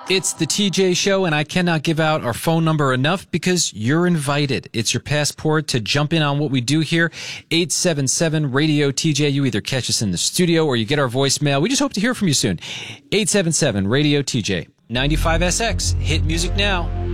It's the TJ Show, and I cannot give out our phone number enough because you're invited. It's your passport to jump in on what we do here. 877-RADIO-TJ. You either catch us in the studio or you get our voicemail. We just hope to hear from you soon. 877-RADIO-TJ. 95SX. Hit music now.